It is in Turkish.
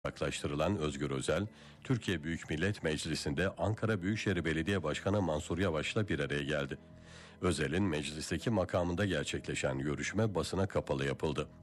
Yaklaştırılan Özgür Özel, Türkiye Büyük Millet Meclisi'nde Ankara Büyükşehir Belediye Başkanı Mansur Yavaş'la bir araya geldi. Özel'in meclisteki makamında gerçekleşen görüşme basına kapalı yapıldı.